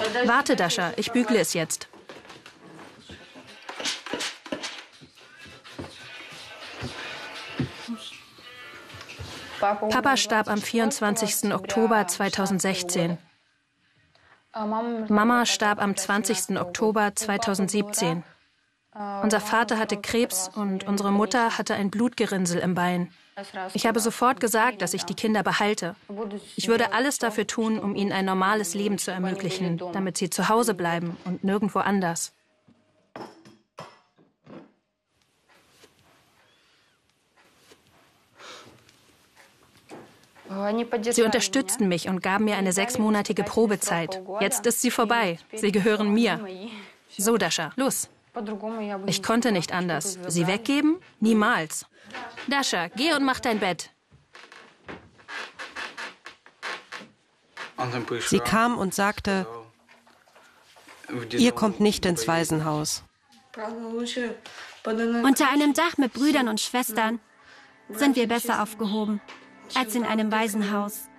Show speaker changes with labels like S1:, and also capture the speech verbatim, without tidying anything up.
S1: Warte, Dasha, ich bügle es jetzt. Papa starb am vierundzwanzigsten Oktober zweitausendsechzehn. Mama starb am zwanzigsten Oktober zweitausendsiebzehn. Unser Vater hatte Krebs und unsere Mutter hatte ein Blutgerinnsel im Bein. Ich habe sofort gesagt, dass ich die Kinder behalte. Ich würde alles dafür tun, um ihnen ein normales Leben zu ermöglichen, damit sie zu Hause bleiben und nirgendwo anders. Sie unterstützten mich und gaben mir eine sechsmonatige Probezeit. Jetzt ist sie vorbei. Sie gehören mir. So, Dasha, los. Ich konnte nicht anders. Sie weggeben? Niemals. Dasha, geh und mach dein Bett.
S2: Sie kam und sagte, ihr kommt nicht ins Waisenhaus.
S3: Unter einem Dach mit Brüdern und Schwestern sind wir besser aufgehoben als in einem Waisenhaus.